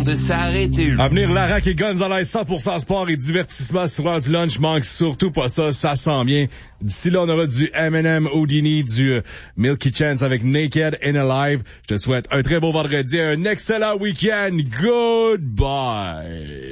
de s'arrêter. À venir, Larac et Gonzalez, 100% sport et divertissement sur l'heure du lunch. Manque surtout pas ça, ça sent bien. D'ici là, on aura du Eminem, Houdini, du Milky Chance avec Naked and Alive. Je te souhaite un très beau vendredi, un excellent week-end. Goodbye.